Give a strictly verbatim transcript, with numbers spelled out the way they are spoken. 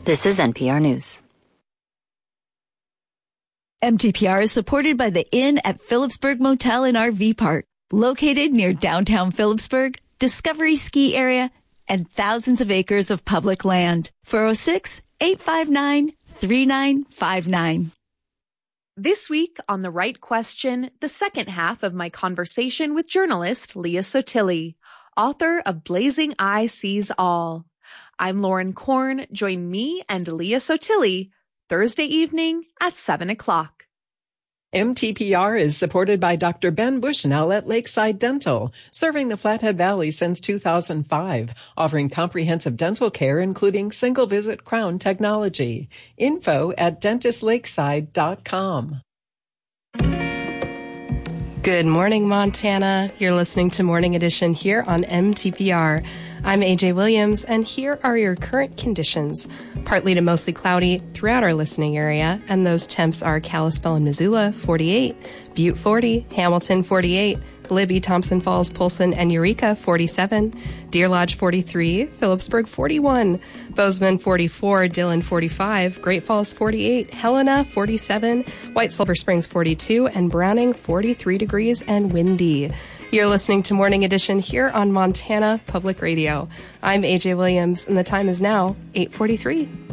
This is N P R News. M T P R is supported by the Inn at Phillipsburg Motel and R V Park, located near downtown Phillipsburg, Discovery Ski Area, and thousands of acres of public land. four oh six, eight five nine, three nine five nine. This week on The Right Question, the second half of my conversation with journalist Leah Sottile, author of Blazing Eye Sees All. I'm Lauren Korn. Join me and Leah Sottile Thursday evening at seven o'clock. M T P R is supported by Doctor Ben Bushnell at Lakeside Dental, serving the Flathead Valley since two thousand five, offering comprehensive dental care including single-visit crown technology. Info at dentist lakeside dot com. Good morning, Montana. You're listening to Morning Edition here on M T P R. I'm A J Williams, and here are your current conditions. Partly to mostly cloudy throughout our listening area, and those temps are Kalispell and Missoula, forty-eight, Butte, forty, Hamilton, forty-eight, Libby, Thompson Falls, Polson, and Eureka, forty-seven, Deer Lodge, forty-three, Phillipsburg, forty-one, Bozeman, forty-four, Dillon, forty-five, Great Falls, forty-eight, Helena, forty-seven, White Silver Springs, forty-two, and Browning, forty-three degrees and windy. You're listening to Morning Edition here on Montana Public Radio. I'm A J Williams, and the time is now eight forty-three.